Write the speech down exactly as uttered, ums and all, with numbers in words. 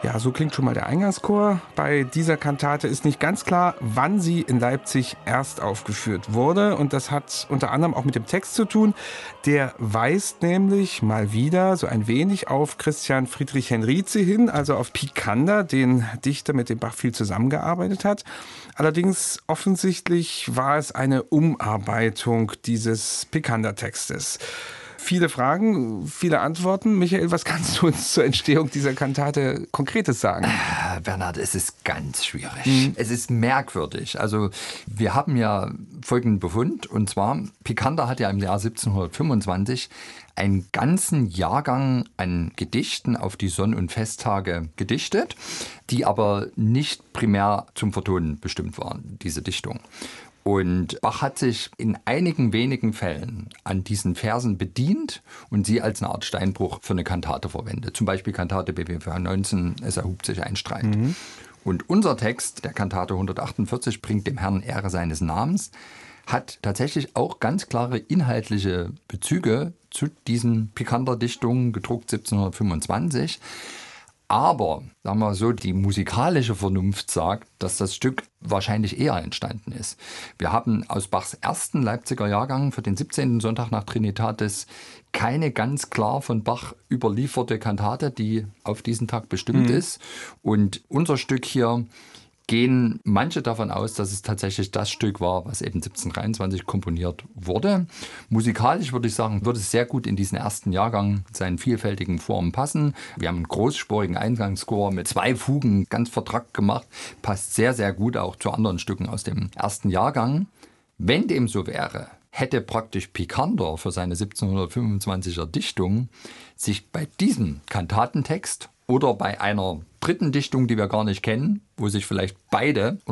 Ja, so klingt schon mal der Eingangschor. Bei dieser Kantate ist nicht ganz klar, wann sie in Leipzig erst aufgeführt wurde. Und das hat unter anderem auch mit dem Text zu tun. Der weist nämlich mal wieder so ein wenig auf Christian Friedrich Henrizi hin, also auf Picander, den Dichter, mit dem Bach viel zusammengearbeitet hat. Allerdings offensichtlich war es eine Umarbeitung dieses Picander-Textes. Viele Fragen, viele Antworten. Michael, was kannst du uns zur Entstehung dieser Kantate Konkretes sagen? Äh, Bernhard, es ist ganz schwierig. Mhm. Es ist merkwürdig. Also wir haben ja folgenden Befund, und zwar, Picander hat ja im Jahr siebzehnhundertfünfundzwanzig einen ganzen Jahrgang an Gedichten auf die Sonn- und Festtage gedichtet, die aber nicht primär zum Vertonen bestimmt waren, diese Dichtung. Und Bach hat sich in einigen wenigen Fällen an diesen Versen bedient und sie als eine Art Steinbruch für eine Kantate verwendet. Zum Beispiel Kantate B W V neunzehn, es erhob sich ein Streit. Mhm. Und unser Text, der Kantate hundertachtundvierzig, bringt dem Herrn Ehre seines Namens, hat tatsächlich auch ganz klare inhaltliche Bezüge zu diesen Picander-Dichtungen, gedruckt siebzehnhundertfünfundzwanzig. Aber, sagen wir so, die musikalische Vernunft sagt, dass das Stück wahrscheinlich eher entstanden ist. Wir haben aus Bachs ersten Leipziger Jahrgang für den siebzehnten Sonntag nach Trinitatis keine ganz klar von Bach überlieferte Kantate, die auf diesen Tag bestimmt mhm. ist. Und unser Stück hier gehen manche davon aus, dass es tatsächlich das Stück war, was eben siebzehnhundertdreiundzwanzig komponiert wurde. Musikalisch würde ich sagen, würde es sehr gut in diesen ersten Jahrgang seinen vielfältigen Formen passen. Wir haben einen großspurigen Eingangschor mit zwei Fugen ganz vertrackt gemacht. Passt sehr, sehr gut auch zu anderen Stücken aus dem ersten Jahrgang. Wenn dem so wäre, hätte praktisch Picander für seine siebzehnhundertfünfundzwanziger Dichtung sich bei diesem Kantatentext oder bei einer dritten Dichtung, die wir gar nicht kennen, wo sich vielleicht beide